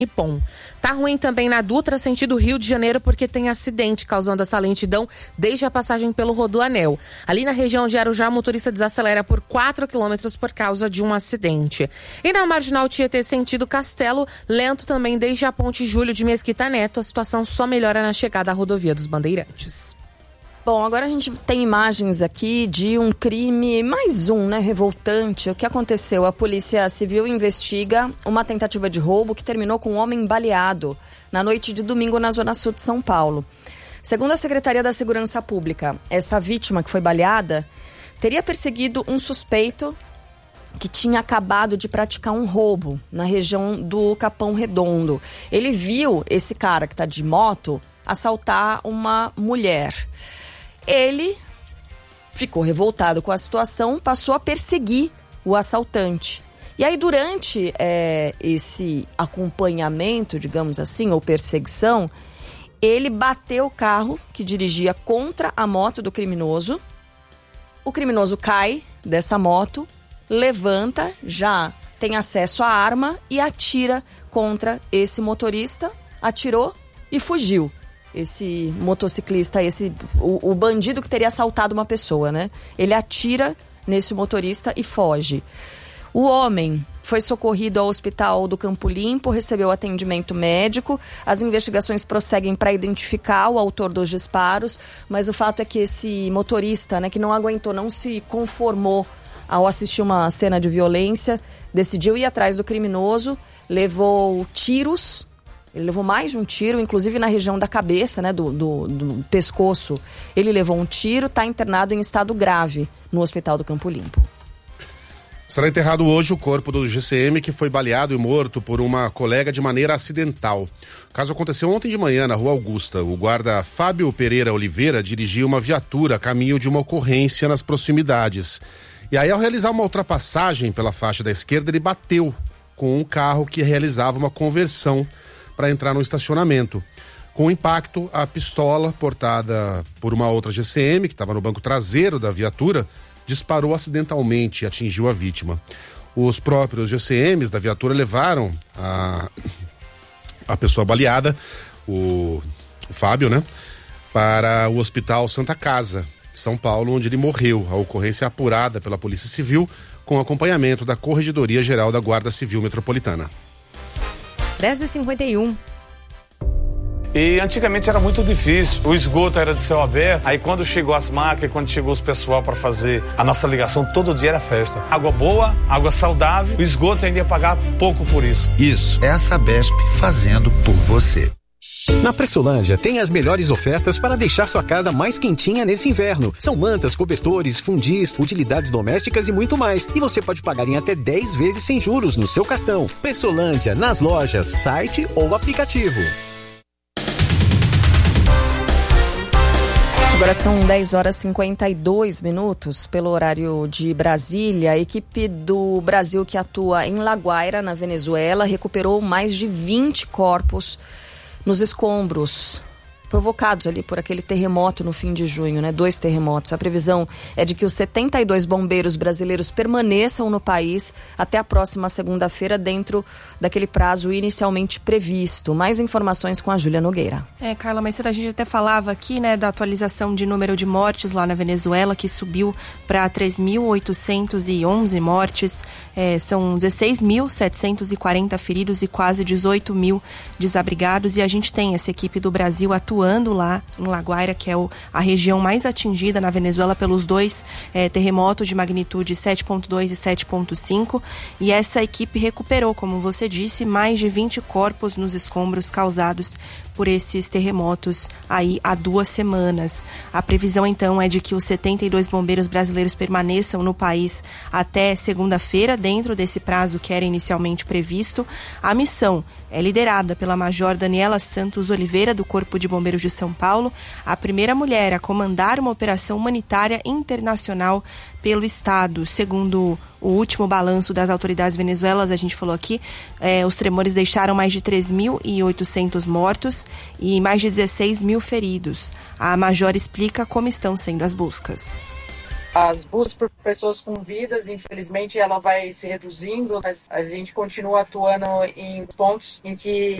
Ipom. Tá ruim também na Dutra, sentido Rio de Janeiro, porque tem acidente causando essa lentidão desde a passagem pelo Rodoanel. Ali na região de Arujá, o motorista desacelera por 4 quilômetros por causa de um acidente. E na Marginal Tietê, sentido Castelo, lento também desde a ponte Júlio de Mesquita Neto. A situação só melhora na chegada à rodovia dos Bandeirantes. Bom, agora a gente tem imagens aqui de um crime, mais um, revoltante. O que aconteceu? A Polícia Civil investiga uma tentativa de roubo que terminou com um homem baleado na noite de domingo na Zona Sul de São Paulo. Segundo a Secretaria da Segurança Pública, essa vítima que foi baleada teria perseguido um suspeito que tinha acabado de praticar um roubo na região do Capão Redondo. Ele viu esse cara que está de moto assaltar uma mulher. Ele ficou revoltado com a situação, passou a perseguir o assaltante. E aí, durante esse acompanhamento, digamos assim, ou perseguição, ele bateu o carro que dirigia contra a moto do criminoso. O criminoso cai dessa moto, levanta, já tem acesso à arma e atira contra esse motorista, atirou e fugiu. Esse motociclista, o bandido que teria assaltado uma pessoa, Ele atira nesse motorista e foge. O homem foi socorrido ao hospital do Campo Limpo, recebeu atendimento médico. As investigações prosseguem para identificar o autor dos disparos, mas o fato é que esse motorista, que não aguentou, não se conformou ao assistir uma cena de violência, decidiu ir atrás do criminoso, levou tiros. Ele levou mais de um tiro, inclusive na região da cabeça, do pescoço. Ele levou um tiro, está internado em estado grave no Hospital do Campo Limpo. Será enterrado hoje o corpo do GCM que foi baleado e morto por uma colega de maneira acidental. O caso aconteceu ontem de manhã na Rua Augusta. O guarda Fábio Pereira Oliveira dirigia uma viatura a caminho de uma ocorrência nas proximidades. E aí, ao realizar uma ultrapassagem pela faixa da esquerda, ele bateu com um carro que realizava uma conversão para entrar no estacionamento. Com o impacto, a pistola portada por uma outra GCM, que estava no banco traseiro da viatura, disparou acidentalmente e atingiu a vítima. Os próprios GCMs da viatura levaram a pessoa baleada, o Fábio, para o Hospital Santa Casa, de São Paulo, onde ele morreu. A ocorrência é apurada pela Polícia Civil, com acompanhamento da Corregedoria Geral da Guarda Civil Metropolitana. 10h51. E antigamente era muito difícil, o esgoto era de céu aberto, aí quando chegou as máquinas, quando chegou os pessoal para fazer a nossa ligação, todo dia era festa. Água boa, água saudável, o esgoto ainda ia pagar pouco por isso. Isso, é a Sabesp fazendo por você. Na Pressolândia tem as melhores ofertas para deixar sua casa mais quentinha nesse inverno. São mantas, cobertores, fundis, utilidades domésticas e muito mais. E você pode pagar em até 10 vezes sem juros no seu cartão. Pressolândia, nas lojas, site ou aplicativo. Agora são 10h52 pelo horário de Brasília. A equipe do Brasil que atua em La Guaira, na Venezuela, recuperou mais de 20 corpos nos escombros provocados ali por aquele terremoto no fim de junho, 2 terremotos. A previsão é de que os 72 bombeiros brasileiros permaneçam no país até a próxima segunda-feira, dentro daquele prazo inicialmente previsto. Mais informações com a Júlia Nogueira. Carla, mais cedo a gente até falava aqui, da atualização de número de mortes lá na Venezuela, que subiu para 3.811 mortes. São 16.740 feridos e quase 18 mil desabrigados. E a gente tem essa equipe do Brasil atuando lá em La Guaira, que é a região mais atingida na Venezuela pelos 2 terremotos de magnitude 7.2 e 7.5. E essa equipe recuperou, como você disse, mais de 20 corpos nos escombros causados por esses terremotos aí há 2 semanas. A previsão então é de que os 72 bombeiros brasileiros permaneçam no país até segunda-feira, dentro desse prazo que era inicialmente previsto. A missão é liderada pela Major Daniela Santos Oliveira, do Corpo de Bombeiros de São Paulo, a primeira mulher a comandar uma operação humanitária internacional pelo estado. Segundo o último balanço das autoridades venezuelanas, a gente falou aqui, os tremores deixaram mais de 3.800 mortos e mais de 16 mil feridos. A Major explica como estão sendo as buscas. As buscas por pessoas com vidas, infelizmente, ela vai se reduzindo, mas a gente continua atuando em pontos em que